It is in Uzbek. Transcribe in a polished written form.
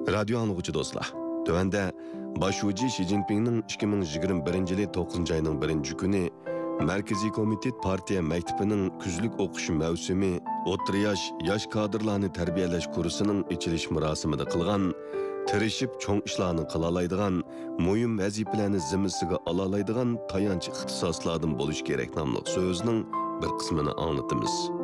Radyo anlıqçı dostlar. Tövende başucu Xi Jinping'nin 2021 9 ayının 1 günü Merkezi Komitet Partiya Mektebining küzlük o'qish mavsumi o'rta yosh kadrlarni tarbiyalash kursining ichilish marosimida qilgan, tirishib cho'ng ishlarni qila oladigan, muhim vazifalarni zimmasiga ola oladigan tayanch ixtisoslardan bo'lish kerak nomli so'zning bir qismini anglatamiz.